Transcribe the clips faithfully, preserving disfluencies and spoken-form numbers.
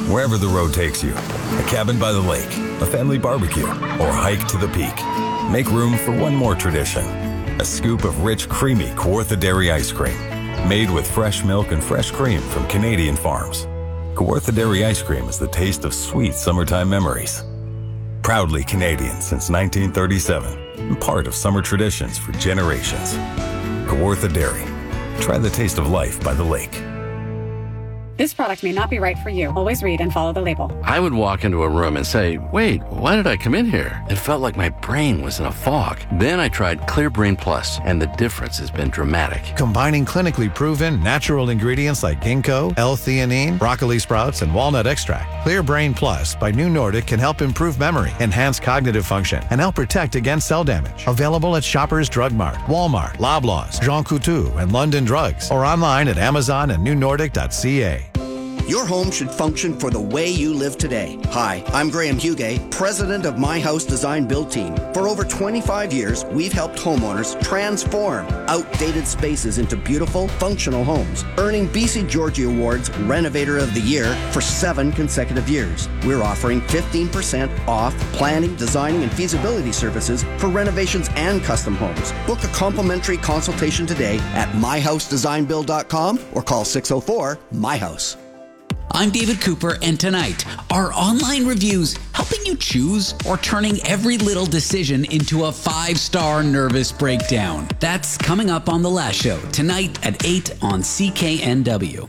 Wherever the road takes you, a cabin by the lake, a family barbecue, or a hike to the peak, make room for one more tradition. A scoop of rich, creamy Kawartha Dairy ice cream, made with fresh milk and fresh cream from Canadian farms. Kawartha Dairy ice cream is the taste of sweet summertime memories. Proudly Canadian since nineteen thirty-seven, and part of summer traditions for generations. Kawartha Dairy. Try the taste of life by the lake. This product may not be right for you. Always read and follow the label. I would walk into a room and say, wait, why did I come in here? It felt like my brain was in a fog. Then I tried Clear Brain Plus, and the difference has been dramatic. Combining clinically proven natural ingredients like ginkgo, L-theanine, broccoli sprouts, and walnut extract, Clear Brain Plus by New Nordic can help improve memory, enhance cognitive function, and help protect against cell damage. Available at Shoppers Drug Mart, Walmart, Loblaws, Jean Coutu, and London Drugs, or online at Amazon and new nordic dot c a. Your home should function for the way you live today. Hi, I'm Graham Hugay, president of My House Design Build Team. For over twenty-five years, we've helped homeowners transform outdated spaces into beautiful, functional homes, earning B C Georgie Awards Renovator of the Year for seven consecutive years. We're offering fifteen percent off planning, designing, and feasibility services for renovations and custom homes. Book a complimentary consultation today at my house design build dot com or call six oh four, my house. I'm David Cooper, and tonight, are online reviews helping you choose or turning every little decision into a five-star nervous breakdown? That's coming up on The Last Show, tonight at eight on C K N W.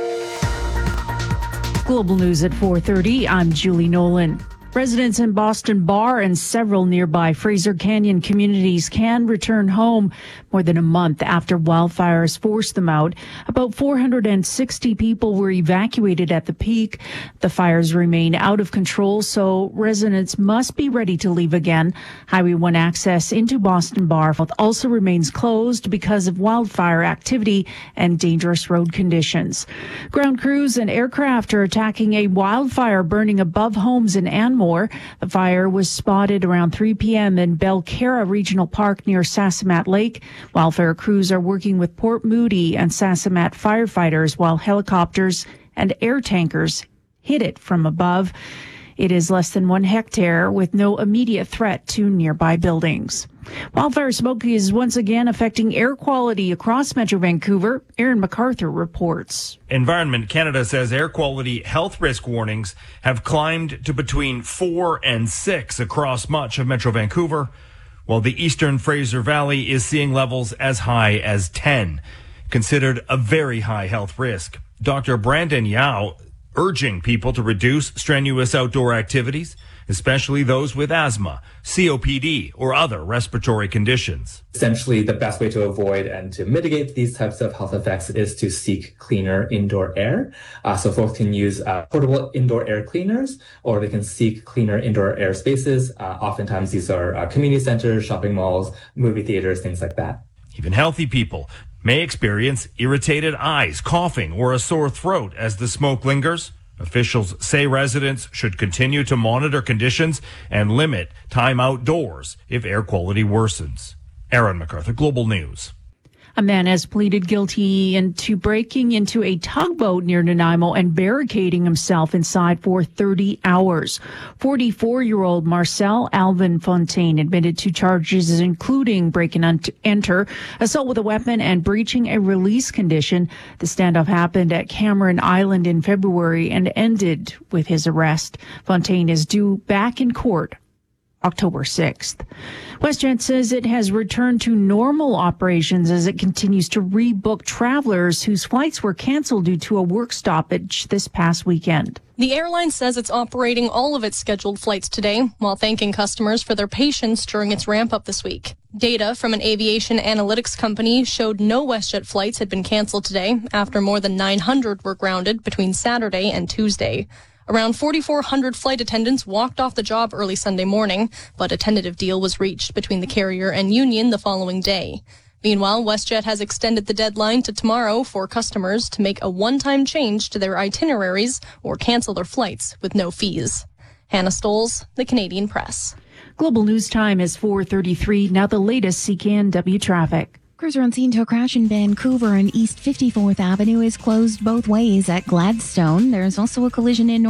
Global News at four thirty, I'm Julie Nolan. Residents in Boston Bar and several nearby Fraser Canyon communities can return home more than a month after wildfires forced them out. About four hundred sixty people were evacuated at the peak. The fires remain out of control, so residents must be ready to leave again. Highway one access into Boston Bar also remains closed because of wildfire activity and dangerous road conditions. Ground crews and aircraft are attacking a wildfire burning above homes in Anmore. The fire was spotted around three p.m. in Belcarra Regional Park near Sassamat Lake. Wildfire crews are working with Port Moody and Sassamat firefighters while helicopters and air tankers hit it from above. It is less than one hectare with no immediate threat to nearby buildings. Wildfire smoke is once again affecting air quality across Metro Vancouver. Aaron MacArthur reports. Environment Canada says air quality health risk warnings have climbed to between four and six across much of Metro Vancouver, while the eastern Fraser Valley is seeing levels as high as ten, considered a very high health risk. Doctor Brandon Yao urging people to reduce strenuous outdoor activities, especially those with asthma, C O P D, or other respiratory conditions. Essentially, the best way to avoid and to mitigate these types of health effects is to seek cleaner indoor air. Uh, so folks can use uh, portable indoor air cleaners, or they can seek cleaner indoor air spaces. Uh, oftentimes, these are uh, community centers, shopping malls, movie theaters, things like that. Even healthy people may experience irritated eyes, coughing, or a sore throat as the smoke lingers. Officials say residents should continue to monitor conditions and limit time outdoors if air quality worsens. Aaron MacArthur, Global News. A man has pleaded guilty into breaking into a tugboat near Nanaimo and barricading himself inside for thirty hours. forty-four-year-old Marcel Alvin Fontaine admitted to charges including break and enter, assault with a weapon, and breaching a release condition. The standoff happened at Cameron Island in February and ended with his arrest. Fontaine is due back in court October sixth. WestJet says it has returned to normal operations as it continues to rebook travelers whose flights were canceled due to a work stoppage this past weekend. The airline says it's operating all of its scheduled flights today while thanking customers for their patience during its ramp-up this week. Data from an aviation analytics company showed no WestJet flights had been canceled today after more than nine hundred were grounded between Saturday and Tuesday. Around forty-four hundred flight attendants walked off the job early Sunday morning, but a tentative deal was reached between the carrier and union the following day. Meanwhile, WestJet has extended the deadline to tomorrow for customers to make a one-time change to their itineraries or cancel their flights with no fees. Hannah Stoles, The Canadian Press. Global News Time is four thirty-three. Now the latest C K N W traffic. Cruiser unseen to a crash in Vancouver, and East fifty-fourth Avenue is closed both ways at Gladstone. There's also a collision in